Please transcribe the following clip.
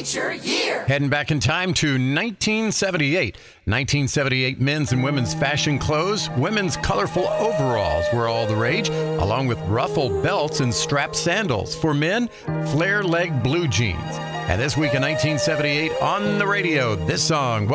Feature Year. Heading back in time to 1978. 1978 men's and women's fashion clothes. Women's colorful overalls were all the rage, along with ruffled belts and strap sandals. For men, flare leg blue jeans. And this week in 1978 on the radio, this song